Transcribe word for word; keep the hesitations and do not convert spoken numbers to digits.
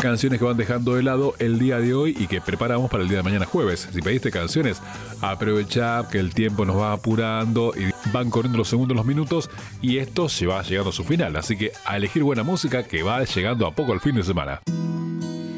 canciones que van dejando de lado el día de hoy y que preparamos para el día de mañana jueves. Si pediste canciones, aprovecha que el tiempo nos va apurando y van corriendo los segundos, los minutos, y esto se va llegando a su final. Así que a elegir buena música que va llegando a poco al fin de semana.